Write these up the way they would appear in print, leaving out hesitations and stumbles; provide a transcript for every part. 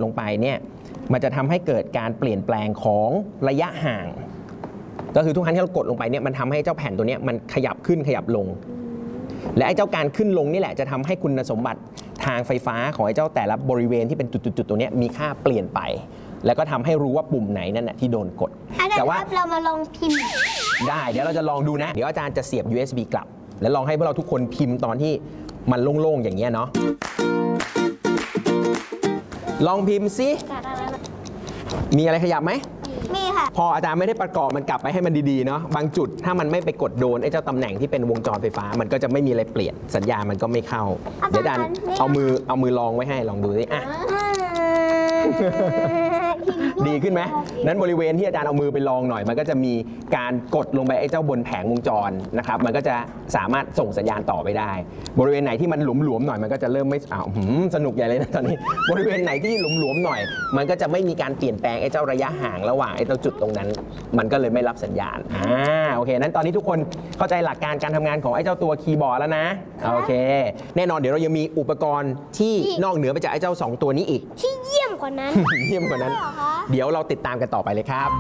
ลงไปเนี่ยมันจะทำให้เกิดการเปลี่ยนแปลงของระยะห่างก็คือทุกครั้งที่เรากดลงไปเนี่ยมันทำให้เจ้าแผ่นตัวนี้มันขยับขึ้นขยับลงและไอ้เจ้าการขึ้นลงนี่แหละจะทำให้คุณสมบัติทางไฟฟ้าของไอ้เจ้าแต่ละบริเวณที่เป็นจุดๆตัวนี้มีค่าเปลี่ยนไปแล้วก็ทำให้รู้ว่าปุ่มไหนนั่นแหละที่โดนกดแต่ว่าเรามาลองพิมพ์ได้เดี๋ยวเราจะลองดูนะเดี๋ยวอาจารย์จะเสียบ USB กลับแล้วลองให้พวกเราทุกคนพิมพ์ตอนที่มันโล่งๆอย่างเงี้ยเนาะลองพิมพ์สิมีอะไรขยับไหมมีค่ะพออาจารย์ไม่ได้ประกอบมันกลับไปให้มันดีๆเนาะบางจุดถ้ามันไม่ไปกดโดนไอ้เจ้าตำแหน่งที่เป็นวงจรไฟฟ้ามันก็จะไม่มีอะไรเปลี่ยนสัญญาณมันก็ไม่เข้าเดี๋ยวอาจารย์เอามือลองไว้ให้ลองดูสิอ่ะดีขึ้นไหมนั้นบริเวณที่อาจารย์เอามือไปลองหน่อยมันก็จะมีการกดลงไปไอ้เจ้าบนแผงวงจรนะครับมันก็จะสามารถส่งสัญญาณต่อไปได้บริเวณไหนที่มันหลวมๆหน่อยมันก็จะเริ่มไม่สนุกใหญ่เลยนะตอนนี้บริเวณไหนที่หลวมๆหน่อยมันก็จะไม่มีการเปลี่ยนแปลงไอ้เจ้าระยะห่างระหว่างไอ้เจ้าจุดตรงนั้นมันก็เลยไม่รับสัญญาณโอเคนั้นตอนนี้ทุกคนเข้าใจหลักการการทำงานของไอ้เจ้าตัวคีย์บอร์ดแล้วนะโอเคแน่นอนเดี๋ยวเรายังมีอุปกรณ์ที่นอกเหนือไปจากไอ้เจ้า2ตัวนี้อีกที่เยี่ยมกว่านั้นเยี่ยมกว่านั้นเดี๋ยวเราติดตามกันต่อไปเลยครับ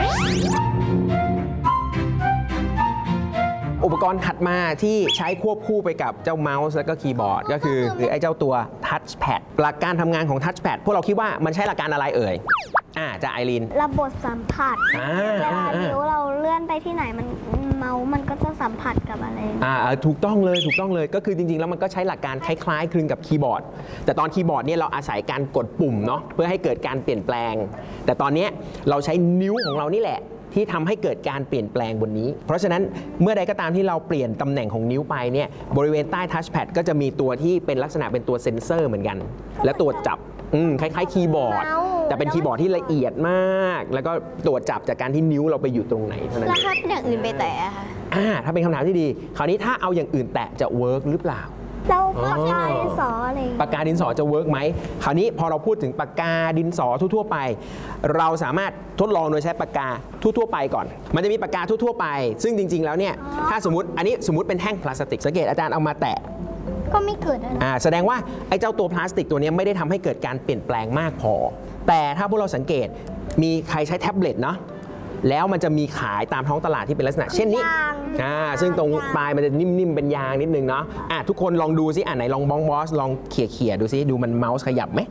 อุปกรณ์ถัดมาที่ใช้ควบคู่ไปกับเจ้าเมาส์และก็คีย์บอร์ดก็คือไอ้เจ้าตัวทัชแพดหลักการทำงานของทัชแพดพวกเราคิดว่ามันใช้หลักการอะไรเอ่ยจะไอรีนระบบสัมผัสเวลานิ้วเราเลื่อนไปที่ไหนมันเมาส์มันก็จะสัมผัสกับอะไรถูกต้องเลยก็คือจริงๆแล้วมันก็ใช้หลักการคล้ายๆคลึงกับคีย์บอร์ดแต่ตอนคีย์บอร์ดเนี่ยเราอาศัยการกดปุ่มเนาะเพื่อให้เกิดการเปลี่ยนแปลงแต่ตอนนี้เราใช้นิ้วของเรานี่แหละที่ทำให้เกิดการเปลี่ยนแปลงบนนี้เพราะฉะนั้นเมื่อใดก็ตามที่เราเปลี่ยนตำแหน่งของนิ้วไปเนี่ยบริเวณใต้ทัชแพดก็จะมีตัวที่เป็นลักษณะเป็นตัวเซ็นเซอร์เหมือนกันและตัวจับคล้ายๆคีย์บอร์ดแต่เป็นคีย์บอร์ดที่ละเอียดมากแล้วก็ตรวจจับจากการที่นิ้วเราไปอยู่ตรงไหนเท่านั้นแล้วถ้าเป็นอย่างอื่นไปแตะค่ะถ้าเป็นคำถามที่ดีคราวนี้ถ้าเอาอย่างอื่นแตะจะเวิร์กหรือเปล่าเราปากกาดินสออะไรปากกาดินสอจะเวิร์กไหมคราวนี้พอเราพูดถึงปากกาดินสอทั่วๆไปเราสามารถทดลองโดยใช้ปากกาทั่วๆไปก่อนมันจะมีปากกาทั่วๆไปซึ่งจริงๆแล้วเนี่ยถ้าสมมติอันนี้สมมติเป็นแท่งพลาสติกสังเกตอาจารย์เอามาแตะก็ไม่เกิดแสดงว่าไอ้เจ้าตัวพลาสติกตัวนี้ไม่ได้ทำให้เกิดการเปลี่ยนแปลงมากพอแต่ถ้าพวกเราสังเกตมีใครใช้แท็บเล็ตเนาะแล้วมันจะมีขายตามท้องตลาดที่เป็นลักษณะเช่นนี้ซึ่งตรงปลายมันจะนิ่มๆเป็นยางนิดนึงเนาะทุกคนลองดูซิไหนลองบอสลองเขี่ยดูซิดูมันเมาส์ขยับไหม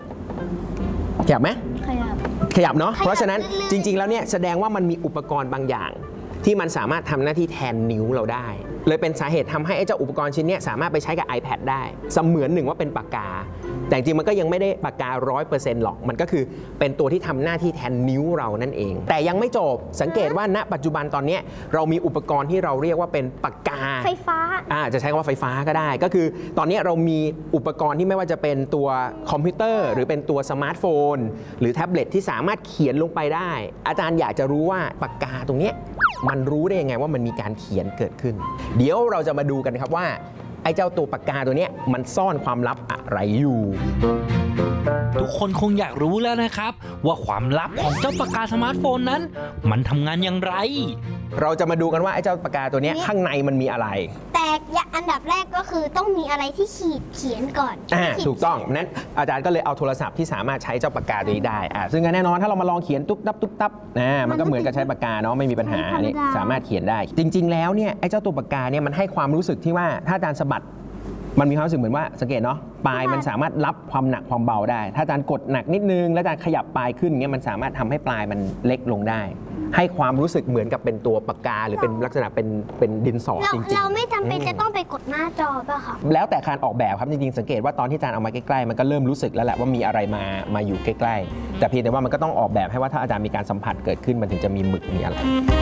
ขยับเนาะเพราะฉะนั้นจริงๆแล้วเนี่ยแสดงว่ามันมีอุปกรณ์บางอย่างที่มันสามารถทำหน้าที่แทนนิ้วเราได้เลยเป็นสาเหตุทำให้ไอ้เจ้าอุปกรณ์ชิ้นนี้สามารถไปใช้กับ iPad ได้เสมือนหนึ่งว่าเป็นปากกาแต่จริงมันก็ยังไม่ได้ปากกา 100% หรอกมันก็คือเป็นตัวที่ทำหน้าที่แทนนิ้วเรานั่นเองแต่ยังไม่จบสังเกตว่าณปัจจุบันตอนนี้เรามีอุปกรณ์ที่เราเรียกว่าเป็นปากกาไฟฟ้าจะใช้คำว่าไฟฟ้าก็ได้ก็คือตอนนี้เรามีอุปกรณ์ที่ไม่ว่าจะเป็นตัวคอมพิวเตอร์หรือเป็นตัวสมาร์ทโฟนหรือแท็บเล็ตที่สามารถเขียนลงไปได้อาจารย์อยากจะรู้ว่าปากกาตรงนี้มันรู้ได้ยังไงว่ามันมีการเขียนเกิดขึ้นเดี๋ยวเราจะมาดูกันครับว่าไอ้เจ้าตัวปากกาตัวนี้มันซ่อนความลับอะไรอยู่ทุกคนคงอยากรู้แล้วนะครับว่าความลับของเจ้าปากกาสมาร์ทโฟนนั้นมันทำงานอย่างไรเราจะมาดูกันว่าไอ้เจ้าปากกาตัวนี้ข้างในมันมีอะไรแต่อันดับแรกก็คือต้องมีอะไรที่เขียนก่อนถูกต้องนั้นอาจารย์ก็เลยเอาโทรศัพท์ที่สามารถใช้เจ้าปากกาตัวนี้ได้ซึ่งแน่นอนถ้าเรามาลองเขียนตุ๊บตับมันก็เหมือนกับใช้ปากกาเนาะไม่มีปัญหานี่สามารถเขียนได้จริงๆแล้วเนี่ยไอ้เจ้าตัวปากกาเนี่ยมันให้ความรู้สึกที่ว่าถ้าอาจารย์สะบัดมันมีความรู้สึกเหมือนว่าสังเกตเนาะปลายมันสามารถรับความหนักความเบาได้ถ้าอาจารย์กดหนักนิดนึงแล้วอาจารย์ขยับปลายขึ้นเงี้ยมันสามารถทำให้ปลายมันเล็กลงได้ให้ความรู้สึกเหมือนกับเป็นตัวปากกาหรือเป็นลักษณะเป็นดินสอจริงๆเราไม่จำเป็นจะต้องไปกดหน้าจอป่ะคะแล้วแต่การออกแบบครับจริงๆสังเกตว่าตอนที่อาจารย์เอามาใกล้ๆมันก็เริ่มรู้สึกแล้วแหละว่ามีอะไรมาอยู่ใกล้ๆแต่เพียงแต่ว่ามันก็ต้องออกแบบให้ว่าถ้าอาจารย์มีการสัมผัสเกิดขึ้นมันถึงจะมีหมึกมีอะไร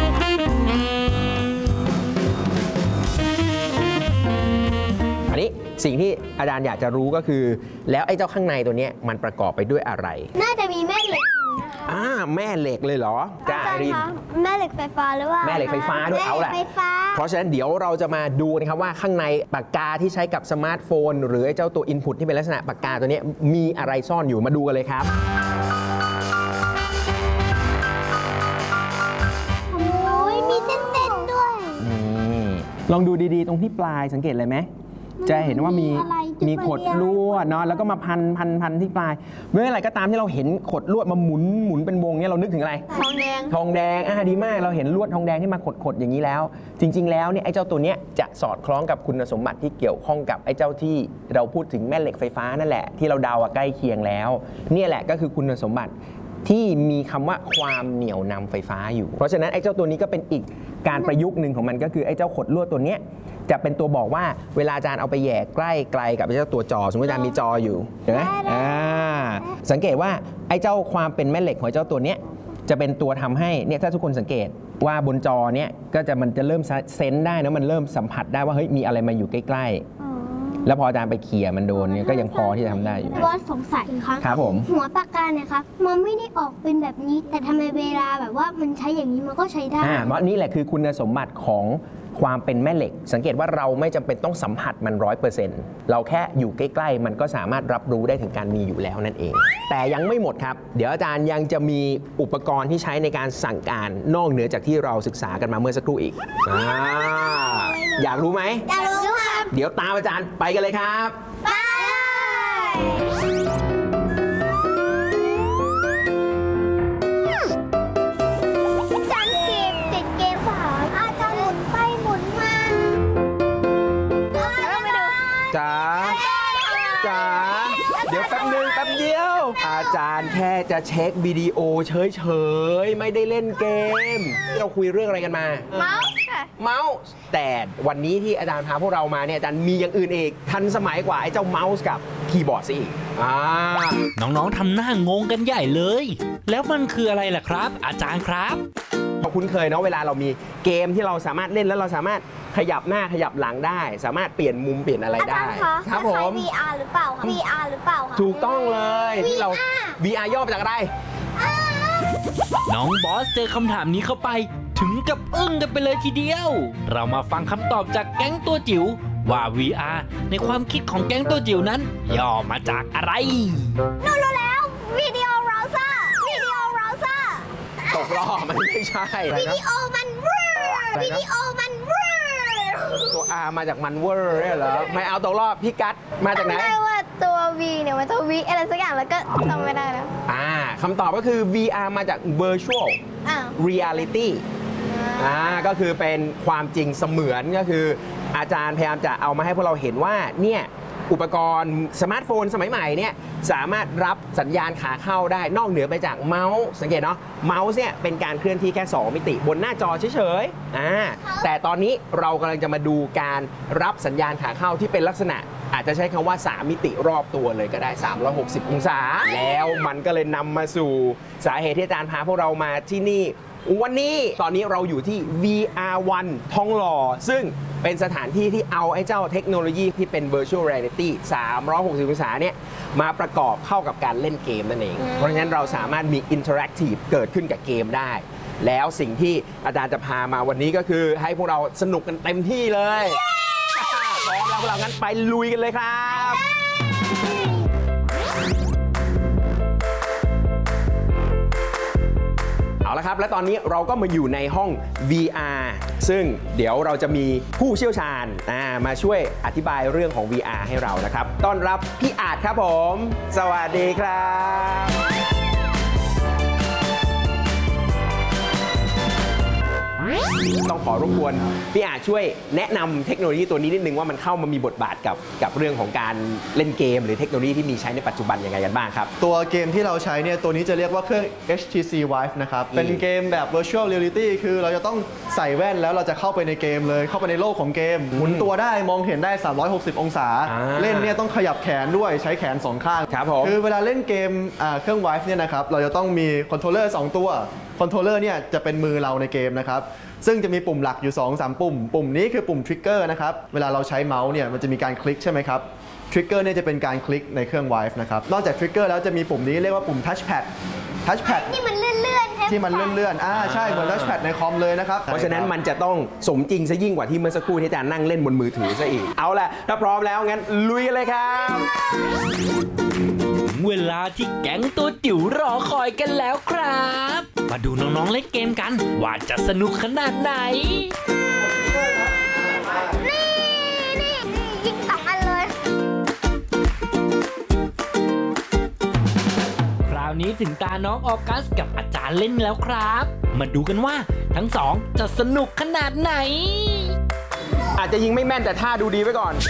อันนี้สิ่งที่อาจารย์อยากจะรู้ก็คือแล้วไอ้เจ้าข้างในตัวนี้มันประกอบไปด้วยอะไรน่าจะมีแม่เหล็กแม่เหล็กเลยเหรอจ้ารินแม่เหล็กไฟฟ้าหรือว่าแม่เหล็กไฟฟ้าด้วยเอาแหละเพราะฉะนั้นเดี๋ยวเราจะมาดูนะครับว่าข้างในปากกาที่ใช้กับสมาร์ทโฟนหรือไอ้เจ้าตัว input ที่เป็นลักษณะปากกาตัวนี้มีอะไรซ่อนอยู่มาดูกันเลยครับมีเต้นๆด้วยลองดูดีๆตรงที่ปลายสังเกตเลยไหมจะเห็นว่ามีมีขดลวดเนาะแล้วก็มาพันที่ปลายเมื่อไหร่ก็ตามที่เราเห็นขดลวดมาหมุนเป็นวงเนี่ยเรานึกถึงอะไรทองแดงดีมากเราเห็นลวดทองแดงที่มาขดอย่างนี้แล้ว จริงๆแล้วเนี่ยไอ้เจ้าตัวเนี้ยจะสอดคล้องกับคุณสมบัติที่เกี่ยวข้องกับไอ้เจ้าที่เราพูดถึงแม่เหล็กไฟฟ้านั่นแหละที่เราเดาใกล้เคียงแล้วเนี่ยแหละก็คือคุณสมบัติที่มีคำว่าความเหนี่ยวนำไฟฟ้าอยู่เพราะฉะนั้นไอ้เจ้าตัวนี้ก็เป็นอีกการประยุกต์หนึ่งของมันก็คือไอ้เจ้าขดลวดตัวเนี้ยจะเป็นตัวบอกว่าเวลาอาจารย์เอาไปแย่ใกล้ไกลกับไอ้เจ้าตัวจอสมมติอาจารย์มีจออยู่เห็นไหมสังเกตว่าไอ้เจ้าความเป็นแม่เหล็กของเจ้าตัวเนี้ยจะเป็นตัวทำให้เนี่ยถ้าทุกคนสังเกตว่าบนจอเนี้ยก็จะมันจะเริ่มเซนส์ได้นะมันเริ่มสัมผัสได้ว่าเฮ้ยมีอะไรมาอยู่ใกล้ๆแล้วพออาจารย์ไปเขี่ยมันโดนเนี่ยก็ยังพอที่จะทำได้อยู่บอสสงสัยครับผมหัวปากกาเนี่ยครับมันไม่ได้ออกเป็นแบบนี้แต่ทำไมเวลาแบบว่ามันใช้อย่างนี้มันก็ใช้ได้เพราะนี่แหละคือคุณสมบัติของความเป็นแม่เหล็กสังเกตว่าเราไม่จำเป็นต้องสัมผัสมัน 100% เราแค่อยู่ใกล้ๆมันก็สามารถรับรู้ได้ถึงการมีอยู่แล้วนั่นเองแต่ยังไม่หมดครับเดี๋ยวอาจารย์ยังจะมีอุปกรณ์ที่ใช้ในการสั่งการนอกเหนือจากที่เราศึกษากันมาเมื่อสักครู่อีกอยากรู้ไหมอยากรู้ครับเดี๋ยวตามอาจารย์ไปกันเลยครับไปจ๋าเดี๋ยวแป๊บเดียวอาจารย์แค่จะเช็ควิดีโอเฉยๆไม่ได้เล่นเกมเราคุยเรื่องอะไรกันมาเมาส์ค่ะเมาส์แต่วันนี้ที่อาจารย์พาพวกเรามาเนี่ยอาจารย์มีอย่างอื่นอีกทันสมัยกว่าไอ้เจ้าเมาส์กับคีย์บอร์ดซะอีกน้องๆทำหน้างงกันใหญ่เลยแล้วมันคืออะไรล่ะครับอาจารย์ครับพอคุ้นเคยเนาะเวลาเรามีเกมที่เราสามารถเล่นแล้วเราสามารถขยับหน้าขยับหลังได้สามารถเปลี่ยนมุมเปลี่ยนอะไรได้ครับผม VR หรือเปล่า VR หรือเปล่าถูกต้องเลยที่เรา VR ย่อมาจากอะไรน้องบอสเจอคำถามนี้เข้าไปถึงกับอึ้งกันไปเลยทีเดียวเรามาฟังคำตอบจากแก๊งตัวจิ๋วว่า VR ในความคิดของแก๊งตัวจิ๋วนั้นย่อมาจากอะไรรู้แล้ววิดีโอเบราว์เซอร์ตกรอบมันไม่ใช่วิดีโอมันตัว R มาจากมันเวอร์เนี่ยเหรอไม่เอาตกรอบพี่กัดมาจากไหนไม่ว่าตัว V เนี่ยมันจะวิอะไรสักอย่างแล้วก็จำไม่ได้แล้วคำตอบก็คือ VR มาจาก virtual reality ก็คือเป็นความจริงเสมือนก็คืออาจารย์พยายามจะเอามาให้พวกเราเห็นว่าเนี่ยอุปกรณ์สมาร์ทโฟนสมัยใหม่เนี่ยสามารถรับสัญญาณขาเข้าได้นอกเหนือไปจากเมาส์สังเกตเนาะเมาส์เนี่ยเป็นการเคลื่อนที่แค่2มิติบนหน้าจอเฉยๆแต่ตอนนี้เรากำลังจะมาดูการรับสัญญาณขาเข้าที่เป็นลักษณะอาจจะใช้คำว่า3มิติรอบตัวเลยก็ได้360องศาแล้วมันก็เลยนำมาสู่สาเหตุที่อาจารย์พาพวกเรามาที่นี่วันนี้ตอนนี้เราอยู่ที่ VR1 ทองหล่อซึ่งเป็นสถานที่ที่เอาไอ้เจ้าเทคโนโลยีที่เป็น Virtual Reality 360องศาเนี่ยมาประกอบเข้ากับการเล่นเกมนั่นเองเพราะฉะนั้นเราสามารถมี Interactive เกิดขึ้นกับเกมได้แล้วสิ่งที่อาจารย์จะพามาวันนี้ก็คือให้พวกเราสนุกกันเต็มที่เลยพร้อมแล้วพวกเรางั้นไปลุยกันเลยครับเอาละครับและตอนนี้เราก็มาอยู่ในห้อง VR ซึ่งเดี๋ยวเราจะมีผู้เชี่ยวชาญมาช่วยอธิบายเรื่องของ VR ให้เรานะครับต้อนรับพี่อาจครับผมสวัสดีครับต้องขอรบกวนพี่อาจช่วยแนะนำเทคโนโลยีตัวนี้นิดนึงว่ามันเข้ามามีบทบาทกับเรื่องของการเล่นเกมหรือเทคโนโลยีที่มีใช้ในปัจจุบันยังไงกันบ้างครับตัวเกมที่เราใช้เนี่ยตัวนี้จะเรียกว่าเครื่อง HTC Vive นะครับเป็นเกมแบบ Virtual Reality คือเราจะต้องใส่แว่นแล้วเราจะเข้าไปในเกมเลยเข้าไปในโลกของเกมหมุนตัวได้มองเห็นได้360องศาเล่นเนี่ยต้องขยับแขนด้วยใช้แขน2ข้างครับผมคือเวลาเล่นเกมเครื่อง Vive เนี่ยนะครับเราจะต้องมีคอนโทรลเลอร์2ตัวคอนโทรลเลอร์เนี่ยจะเป็นมือเราในเกมนะครับซึ่งจะมีปุ่มหลักอยู่ 2-3 ปุ่มนี้คือปุ่มทริกเกอร์นะครับเวลาเราใช้เมาส์เนี่ยมันจะมีการคลิกใช่ไหมครับทริกเกอร์เนี่ยจะเป็นการคลิกในเครื่อง Vive นะครับนอกจากทริกเกอร์แล้วจะมีปุ่มนี้เรียกว่าปุ่ม Touchpad ที่มันเลื่อนๆที่มันเลื่อนใช่เหมือน Touchpad ในคอมเลยนะครับเพราะฉะนั้นมันจะต้องสมจริงซะยิ่งกว่าที่เมื่อสักครู่ที่อาจารย์นั่งเล่นบนมือถือซะอีกเอาล่ะถ้าพร้อมแล้วงั้นลุยกันเลยครับเวลาที่แก๊งตัวจิ๋วรอคอยกันแล้วครับมาดูน้องๆเล่นเกมกันว่าจะสนุกขนาดไหนนี่ยิง2อันเลยนี้ถึงตาน้องออกัสกับอาจารย์เล่นแล้วครับ มาดูกันว่าทั้งสองจะสนุกขนาดไหนอาจจะยิงไม่แม่นแต่ท่าดูดีไว้ก่อน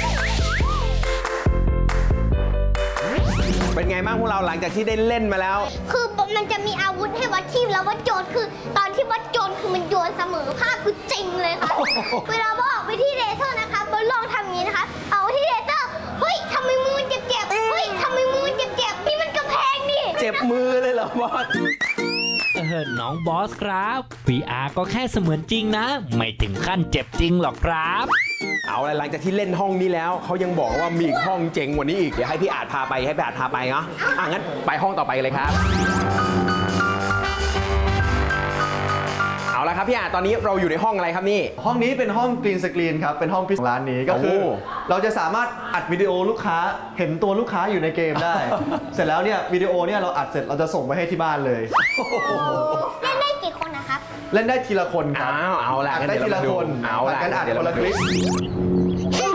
เป็นไงบ้างพวกเราหลังจากที่ได้เล่นมาแล้วคือมันจะมีอาวุธให้วัดชีพแล้ววัดโจรคือตอนที่วัดโจรคือมันโยนเสมอภาคคือจริงเลยค่ะ เวลาบออกไปที่เลเซอร์นะคะบอลลองทำอย่างนี้นะคะ เอาที่เลเซอร์เฮ้ยทำไมมือมันเจ็บๆเฮ้ยทำไมมือมันเจ็บๆนี่มันกระแพงนี่เจ็บมือเลยเหรอบอสน้องบอสครับ VR ก็แค่เสมือนจริงนะ ไม่ถึงขั้นเจ็บจริงหรอกครับเอาละหลังจากที่เล่นห้องนี้แล้วเขายังบอกว่ามีอีกห้องเจ๋งกว่านี้อีกเดี๋ยวให้พี่อาจพาไปเนาะงั้นไปห้องต่อไปกันเลยครับ เอาละครับพี่อาจตอนนี้เราอยู่ในห้องอะไรครับนี่ห้องนี้เป็นห้องกรีนสกรีนครับ เป็นห้องพิเศษของร้านนี้ก็คือโอ้เราจะสามารถอัดวิดีโอลูกค้าเห็นตัวลูกค้าอยู่ในเกมได้ เสร็จแล้วเนี่ยวิดีโอเนี่ยเราอัดเสร็จเราจะส่งไปให้ที่บ้านเลยเล่นได้กี่คนนะครับเล่นได้ทีละคนครับเอาละอัดงั้นได้เดี๋ยวทีเราละมาดูคนเอาละกันอัดเดี๋ยวคนเราละมาคดูลิป